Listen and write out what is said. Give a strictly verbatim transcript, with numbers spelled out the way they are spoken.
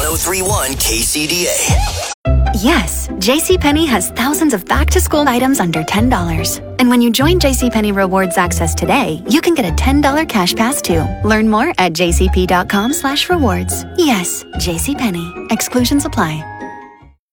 oh three point one K C D A. Yes, JCPenney has thousands of back-to-school items under ten dollars. And when you join JCPenney Rewards Access today, you can get a ten dollars cash pass too. Learn more at jcp.com slash rewards. Yes, JCPenney. Exclusions apply.